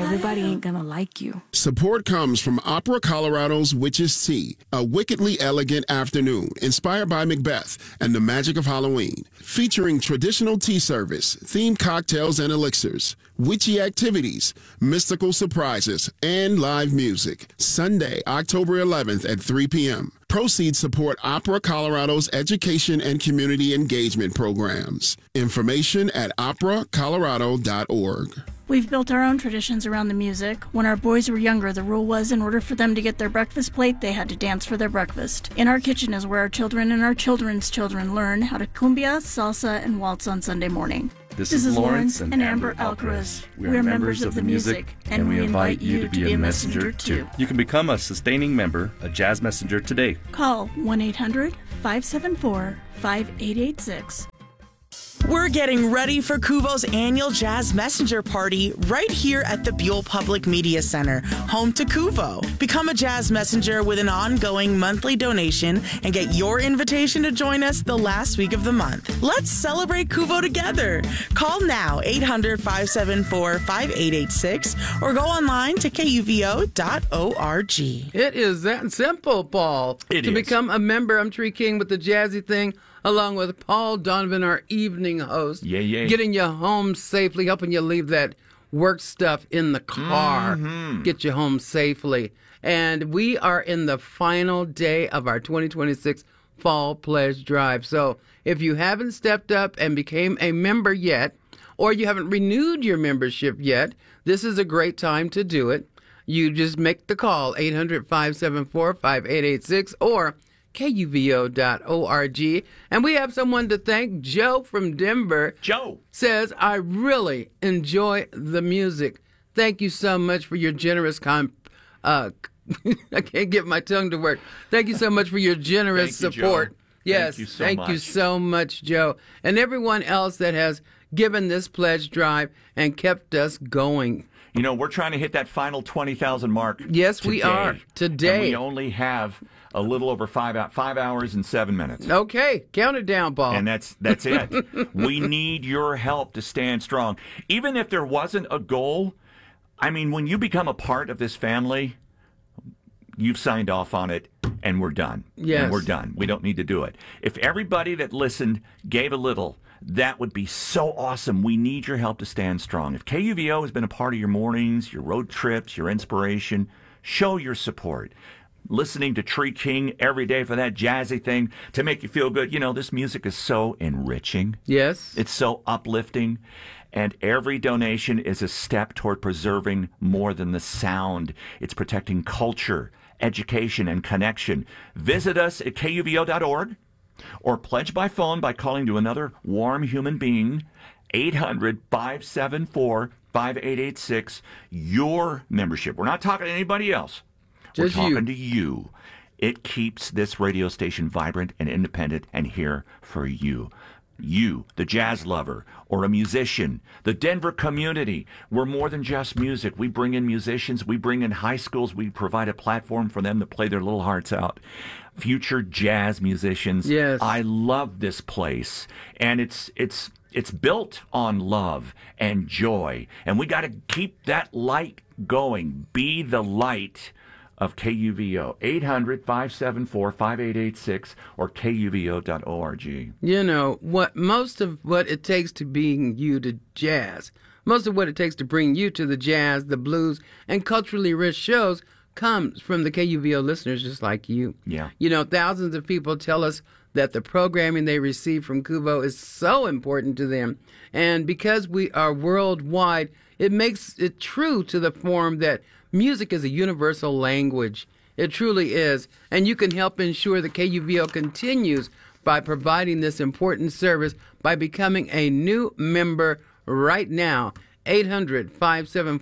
everybody ain't gonna like you. Support comes from Opera Colorado's Witch's Tea, a wickedly elegant afternoon inspired by Macbeth and the magic of Halloween, featuring traditional tea service, themed cocktails and elixirs, witchy activities, mystical surprises, and live music. Sunday, October 11th at 3 p.m. Proceeds support Opera Colorado's education and community engagement programs. Information at operacolorado.org. We've built our own traditions around the music. When our boys were younger, the rule was in order for them to get their breakfast plate, they had to dance for their breakfast. In our kitchen is where our children and our children's children learn how to cumbia, salsa, and waltz on Sunday morning. This is Lawrence and Amber Alcaraz. We are members of the music, and we invite you to be a messenger too. You can become a sustaining member, a Jazz Messenger, today. Call 1-800-574-5886. We're getting ready for Kuvo's annual Jazz Messenger Party right here at the Buell Public Media Center, home to Kuvo. Become a Jazz Messenger with an ongoing monthly donation and get your invitation to join us the last week of the month. Let's celebrate Kuvo together. Call now, 800-574-5886, or go online to kuvo.org. It is that simple, Paul. To become a member, I'm Tree King with the Jazzy Thing, along with Paul Donovan, our evening host. Getting you home safely, helping you leave that work stuff in the car. Get you home safely. And we are in the final day of our 2026 Fall Pledge Drive. So if you haven't stepped up and became a member yet, or you haven't renewed your membership yet, this is a great time to do it. You just make the call, 800-574-5886, or kuvo.org. And we have someone to thank. Joe from Denver. Joe says, I really enjoy the music. Thank you so much for your generous I can't get my tongue to work. Thank you so much for your generous support. Joe. Yes, thank you so much, Joe. And everyone else that has given this pledge drive and kept us going. You know, we're trying to hit that final 20,000 mark. Yes, we are. Today. And we only have a little over 5 hours and 7 minutes. Okay, count it down, Paul. And that's it. We need your help to stand strong. Even if there wasn't a goal, I mean, when you become a part of this family, you've signed off on it, and we're done. Yes. And we're done. We don't need to do it. If everybody that listened gave a little, that would be so awesome. We need your help to stand strong. If KUVO has been a part of your mornings, your road trips, your inspiration, show your support. Listening to Tree King every day for that jazzy thing to make you feel good. You know, this music is so enriching. Yes. It's so uplifting. And every donation is a step toward preserving more than the sound. It's protecting culture, education, and connection. Visit us at kuvo.org or pledge by phone by calling to another warm human being, 800-574-5886, your membership. We're not talking to anybody else. We're talking to you. It keeps this radio station vibrant and independent and here for you. You, the jazz lover, or a musician, the Denver community. We're more than just music. We bring in musicians. We bring in high schools. We provide a platform for them to play their little hearts out. Future jazz musicians. Yes. I love this place. And it's built on love and joy. And we got to keep that light going. Be the light of KUVO, 800-574-5886 or kuvo.org. You know, most of what it takes to bring you to jazz, most of what it takes to bring you to the jazz, the blues, and culturally rich shows comes from the KUVO listeners just like you. Yeah. You know, thousands of people tell us that the programming they receive from Kuvo is so important to them. And because we are worldwide, it makes it true to the form that music is a universal language. It truly is. And you can help ensure that KUVO continues by providing this important service by becoming a new member right now.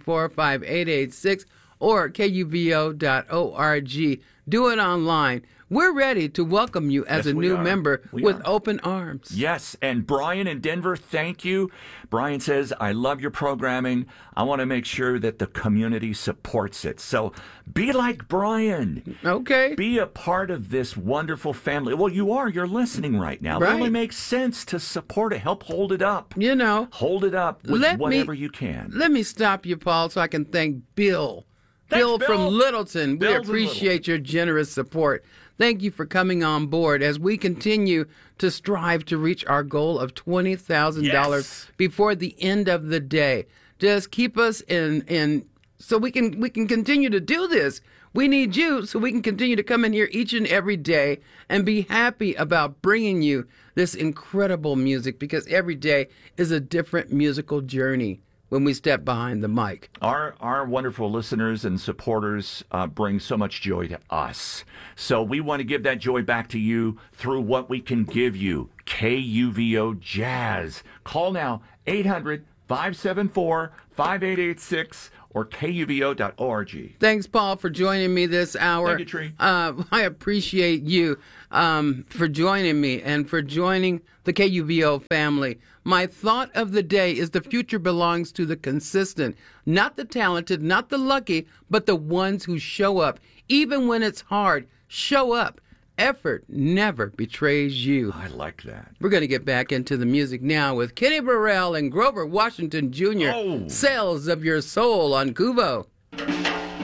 800-574-5886 or kuvo.org. Do it online. we're ready to welcome you as a new member with open arms. Yes, and Brian in Denver, thank you. Brian says, I love your programming. I want to make sure that the community supports it. So be like Brian. Okay. Be a part of this wonderful family. Well, you are. You're listening right now. Right. It only makes sense to support it. Help hold it up. You know. Hold it up with whatever you can. Let me stop you, Paul, so I can thank Bill. Bill from Littleton. We appreciate your generous support. Thank you for coming on board as we continue to strive to reach our goal of $20,000 before the end of the day. Just keep us in so we can continue to do this. We need you so we can continue to come in here each and every day and be happy about bringing you this incredible music, because every day is a different musical journey when we step behind the mic. Our wonderful listeners and supporters bring so much joy to us. So we want to give that joy back to you through what we can give you. KUVO Jazz. Call now, 800-574-5886 or KUVO.org. Thanks, Paul, for joining me this hour. Thank you, Tree. I appreciate you for joining me and for joining the KUVO family. My thought of the day is the future belongs to the consistent, not the talented, not the lucky, but the ones who show up. Even when it's hard, show up. Effort never betrays you. I like that. We're going to get back into the music now with Kenny Burrell and Grover Washington Jr. Cells of Your Soul on KUVO.